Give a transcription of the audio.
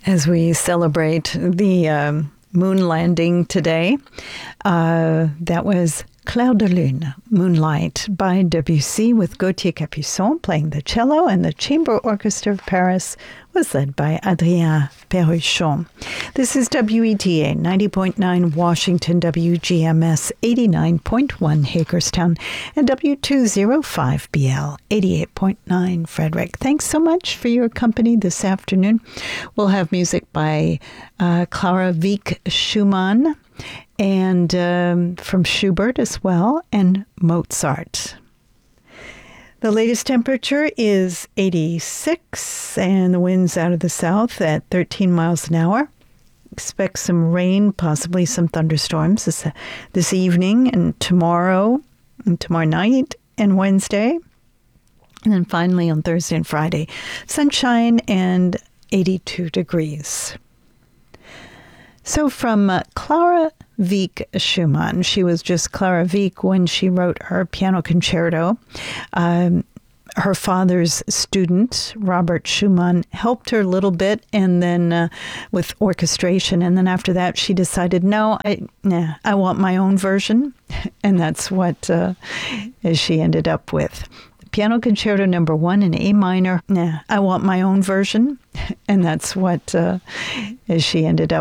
As we celebrate the moon landing today, that was Clair de Lune, Moonlight by Debussy with Gauthier Capuçon playing the cello, and the Chamber Orchestra of Paris was led by Adrien Perruchon. This is WETA 90.9 Washington, WGMS 89.1 Hagerstown, and W205BL 88.9 Frederick. Thanks so much for your company this afternoon. We'll have music by Clara Wieck Schumann, and from Schubert as well, and Mozart. The latest temperature is 86, and the wind's out of the south at 13 miles an hour. Expect some rain, possibly some thunderstorms this evening and tomorrow night and Wednesday. And then finally on Thursday and Friday, sunshine and 82 degrees. So from Clara Wieck Schumann, she was just Clara Wieck when she wrote her piano concerto. Her father's student, Robert Schumann, helped her a little bit, and then with orchestration. And then after that, she decided, I want my own version. And that's what she ended up with. Piano Concerto No. 1 in A minor. I want my own version. And that's what she ended up